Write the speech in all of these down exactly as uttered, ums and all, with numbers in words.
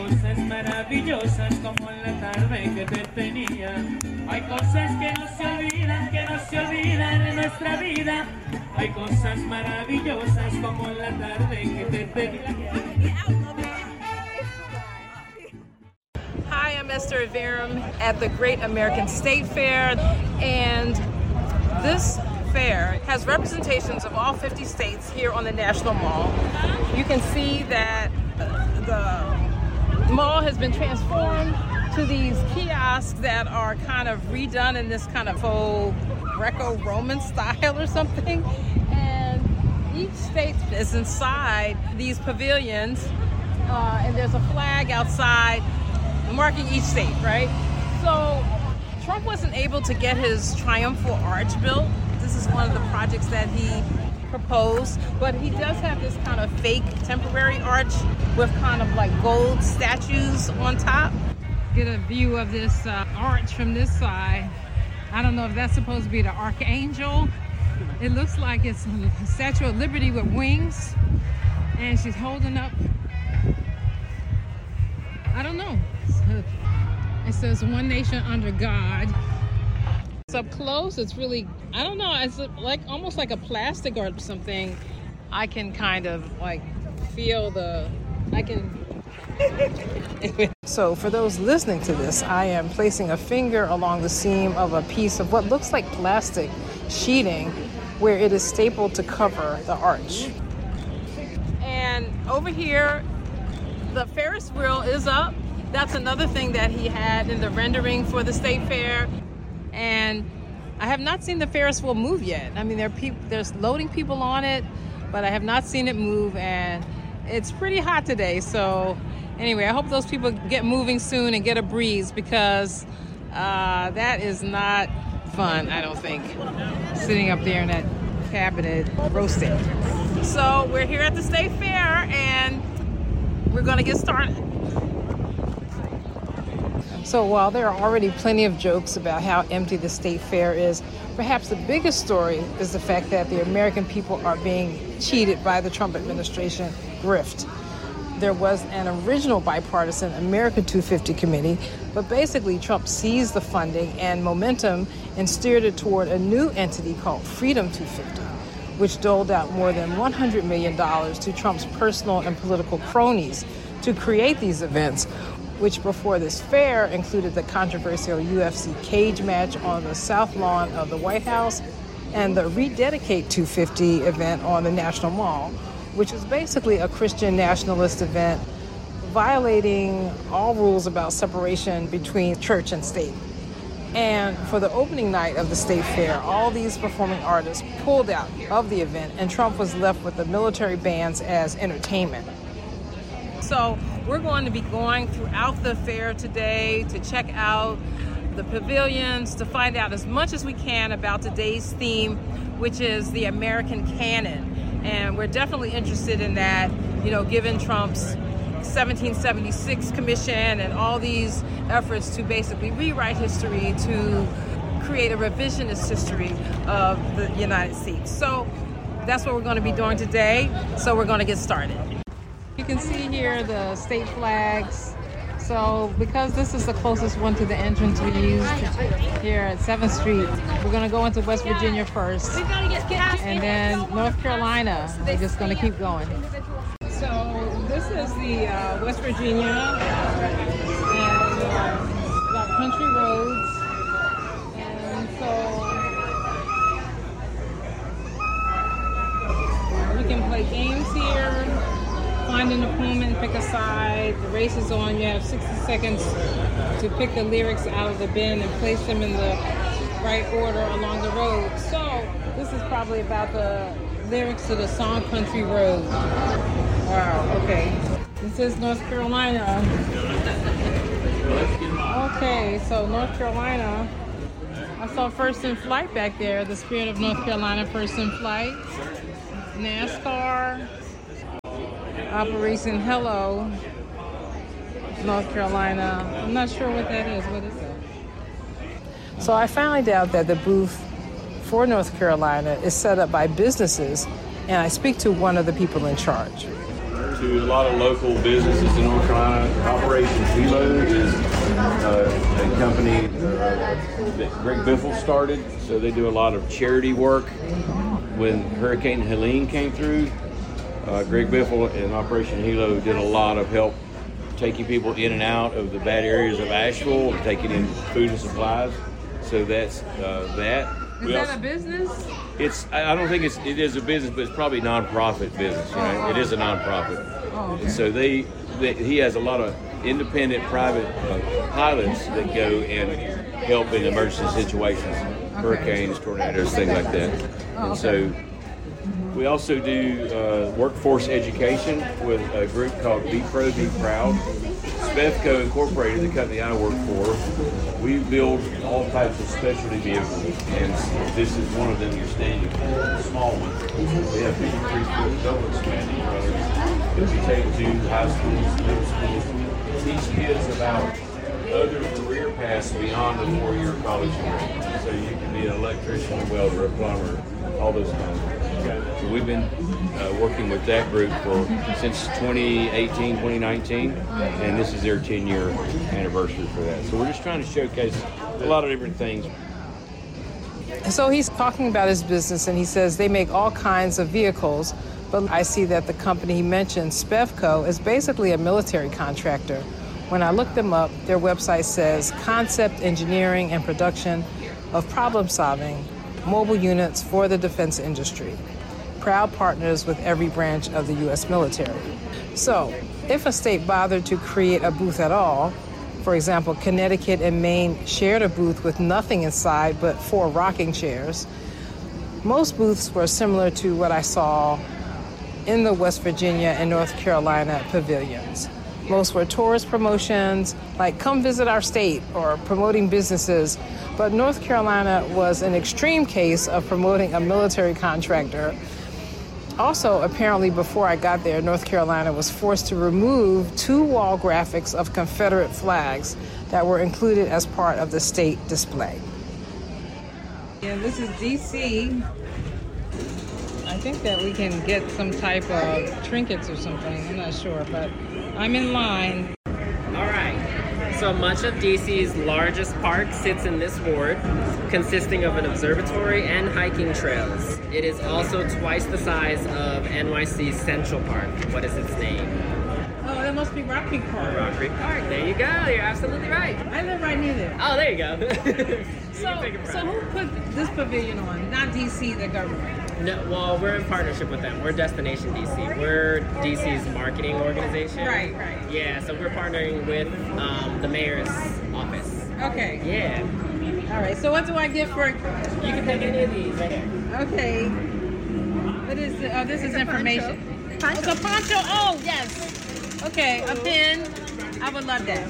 cosas maravillosas como en la tarde que te tenía. Hay cosas que no se olvidan, que no se olvidan en nuestra vida. Hay cosas maravillosas como en la tarde que te tenía. Hi, I'm Esther Averum at the Great American State Fair, and this fair has representations of all fifty states here on the National Mall. You can see that the mall has been transformed to these kiosks that are kind of redone in this kind of faux Greco-Roman style or something. And each state is inside these pavilions, uh, and there's a flag outside marking each state, right? So Trump wasn't able to get his triumphal arch built. This is one of the projects that he proposed, but he does have this kind of fake temporary arch with kind of like gold statues on top. Get a view of this uh, arch from this side. I don't know if that's supposed to be the Archangel. It looks like it's a Statue of Liberty with wings, and she's holding up, I don't know. It says one nation under God. It's up close. It's really, I don't know. It's like almost like a plastic or something. I can kind of like feel the, I can. So for those listening to this, I am placing a finger along the seam of a piece of what looks like plastic sheeting where it is stapled to cover the arch. And over here, the Ferris wheel is up. That's another thing that he had in the rendering for the State Fair. And I have not seen the Ferris wheel move yet. I mean, there are people, there's loading people on it, but I have not seen it move, and it's pretty hot today. So anyway, I hope those people get moving soon and get a breeze, because uh, that is not fun, I don't think, sitting up there in that cabinet roasting. So we're here at the State Fair, and we're going to get started. So while there are already plenty of jokes about how empty the State Fair is, perhaps the biggest story is the fact that the American people are being cheated by the Trump administration grift. There was an original bipartisan America two fifty committee, but basically Trump seized the funding and momentum and steered it toward a new entity called Freedom two fifty, which doled out more than one hundred million dollars to Trump's personal and political cronies to create these events, which before this fair included the controversial U F C cage match on the South Lawn of the White House and the Rededicate two fifty event on the National Mall, which is basically a Christian nationalist event violating all rules about separation between church and state. And for the opening night of the State Fair, all these performing artists pulled out of the event, and Trump was left with the military bands as entertainment. So we're going to be going throughout the fair today to check out the pavilions, to find out as much as we can about today's theme, which is the American canon. And we're definitely interested in that, you know, given Trump's seventeen seventy-six commission and all these efforts to basically rewrite history, to create a revisionist history of the United States. So that's what we're going to be doing today. So we're going to get started. You can see here the state flags. So because this is the closest one to the entrance we used here at seventh Street, we're going to go into West Virginia first, and then North Carolina. We're just going to keep going. So this is the uh, West Virginia, and uh, got country roads, and so you can play games here. Find an opponent, pick a side. The race is on. You have sixty seconds to pick the lyrics out of the bin and place them in the right order along the road. So this is probably about the lyrics to the song Country Road. Wow, okay. This is North Carolina. Okay, so North Carolina. I saw First in Flight back there, the Spirit of North Carolina, First in Flight. NASCAR. Operation Hello, North Carolina. I'm not sure what that is. What is that? So I found out that the booth for North Carolina is set up by businesses, and I speak to one of the people in charge. to a lot of local businesses in North Carolina. Operation Hilo is uh, a company uh, that Greg Biffle started, so they do a lot of charity work. When Hurricane Helene came through, uh, Greg Biffle and Operation Hilo did a lot of help taking people in and out of the bad areas of Asheville and taking in food and supplies. So that's uh, that. Is we that also, a business? It's. I don't think it's. It is a business, but it's probably a nonprofit business. You know, Oh, it is a nonprofit. Oh, okay. And so they, they, he has a lot of independent private uh, pilots that go and help in emergency situations, hurricanes, tornadoes, things like that. Oh, and so we also do uh, workforce education with a group called Be Pro, Be Proud. Spevco Incorporated, the company I work for, we build all types of specialty vehicles, and this is one of them you're standing on, a small one. We have fifty-three foot double expanding runners that we take to high schools, middle schools, teach kids about other career paths beyond the four-year college degree. So you can be an electrician, a welder, a plumber, all those kinds of things. So we've been uh, working with that group for since twenty eighteen, twenty nineteen, and this is their ten-year anniversary for that. So we're just trying to showcase a lot of different things. So he's talking about his business, and he says they make all kinds of vehicles, but I see that the company he mentioned, Spevco, is basically a military contractor. When I look them up, their website says concept engineering and production of problem-solving mobile units for the defense industry. Proud partners with every branch of the U S military. So, if a state bothered to create a booth at all, for example, Connecticut and Maine shared a booth with nothing inside but four rocking chairs, most booths were similar to what I saw in the West Virginia and North Carolina pavilions. Most were tourist promotions, like come visit our state, or promoting businesses. But North Carolina was an extreme case of promoting a military contractor. Also, apparently before I got there, North Carolina was forced to remove two wall graphics of Confederate flags that were included as part of the state display. Yeah, this is D C. I think that we can get some type of trinkets or something. I'm not sure, but I'm in line. All right. So much of D C's largest park sits in this ward, consisting of an observatory and hiking trails. It is also twice the size of N Y C's Central Park. What is its name? Oh, that must be Rock Creek Park. Rock Creek Park. There you go. You're absolutely right. I live right near there. Oh, there you go. So, so who put this pavilion on? Not D C, the government. No, well, we're in partnership with them. We're Destination D C. We're D C's marketing organization. Right, right. Yeah, so we're partnering with um, the mayor's office. Okay. Yeah. All right. So what do I get for? You can pick any of these right here. Okay. What is it? Oh, this is information. Poncho. It's a poncho. Oh, yes. Okay, a pin. I would love that.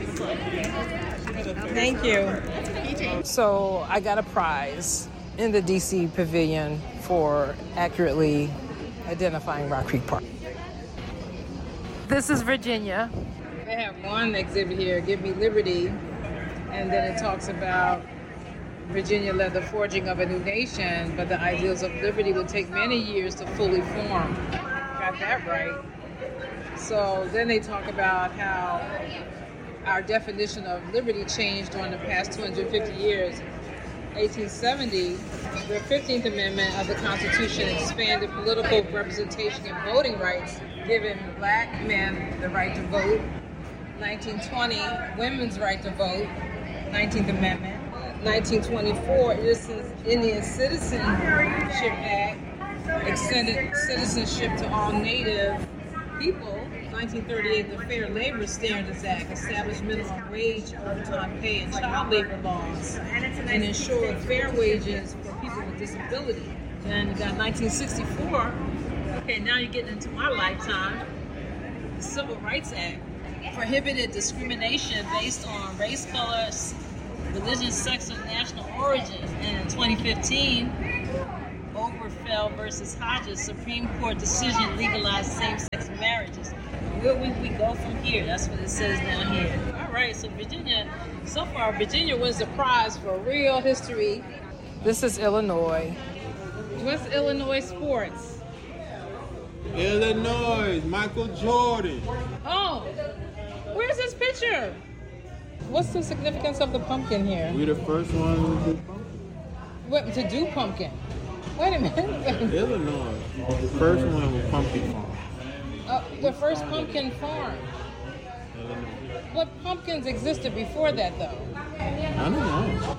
Thank you. So I got a prize in the D C Pavilion for accurately identifying Rock Creek Park. This is Virginia. They have one exhibit here, Give Me Liberty, and then it talks about Virginia led the forging of a new nation, but the ideals of liberty would take many years to fully form. Got that right. So then they talk about how our definition of liberty changed during the past two hundred fifty years. eighteen seventy, the fifteenth Amendment of the Constitution expanded political representation and voting rights, giving black men the right to vote. nineteen twenty, women's right to vote, nineteenth Amendment. nineteen twenty-four, Indian Citizenship Act extended citizenship to all Native people. nineteen thirty-eight, the Fair Labor Standards Act established minimum wage, overtime pay, and child labor laws, and ensured fair wages for people with disability. Then you got nineteen sixty-four. Okay, now you're getting into my lifetime. The Civil Rights Act prohibited discrimination based on race, color, religion, sex, or national origin. And in twenty fifteen, Obergefell versus Hodges, Supreme Court decision legalized same-sex marriages. Where would we go from here? That's what it says down here. All right, so Virginia, so far, Virginia wins the prize for real history. This is Illinois. What's Illinois sports? Illinois, Michael Jordan. Oh, where's this picture? What's the significance of the pumpkin here? We the first one to do pumpkin. What, to do pumpkin? Wait a minute. Illinois, the first one with pumpkin farm. Uh, the first pumpkin farm. Illinois. What pumpkins existed before that, though? I don't know.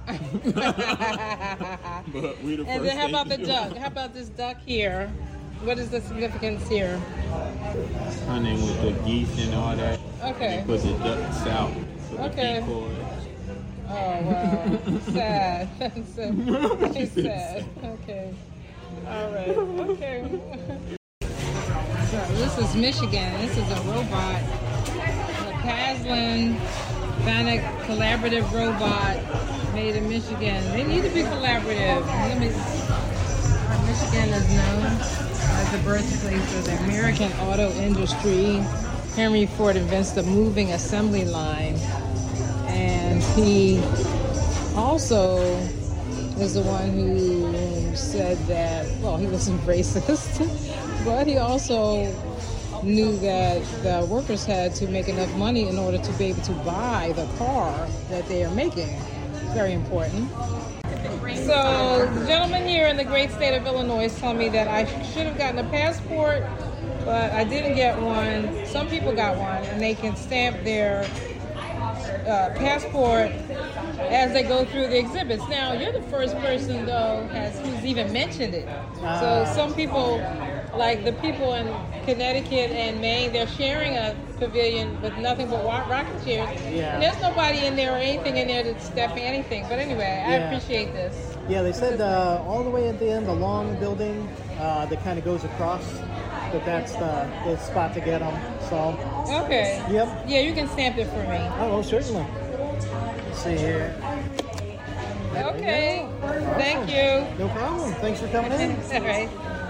But we the And first then how thing about to the do duck? it. How about this duck here? What is the significance here? Hunting with the geese and all that. Okay. Put the ducks out. For the Okay. decoys. Oh, wow. Sad. That's uh, very sad. Okay. All right. Okay. So this is Michigan. This is a robot. The Paslin Bannock collaborative robot made in Michigan. They need to be collaborative. Let me, Michigan is known as the birthplace of the American auto industry. Henry Ford invents the moving assembly line. And he also is the one who said that, well, he wasn't racist, but he also knew that the workers had to make enough money in order to be able to buy the car that they are making. Very important. So the gentleman here in the great state of Illinois told me that I should have gotten a passport, but I didn't get one. Some people got one, and they can stamp their uh, passport as they go through the exhibits. Now, you're the first person, though, has who's even mentioned it. So some people, like the people in Connecticut and Maine, they're sharing a pavilion with nothing but wa- rocking chairs. Yeah. And there's nobody in there or anything in there that's stamping anything. But anyway, I Yeah. appreciate this. Yeah, they said uh, all the way at the end, the long building uh, that kind of goes across, that that's the, the spot to get them. So, Okay. yep. Yeah, you can stamp it for me. Oh, certainly. Let's see here. Okay. Thank you. No problem. Thanks for coming in. All right.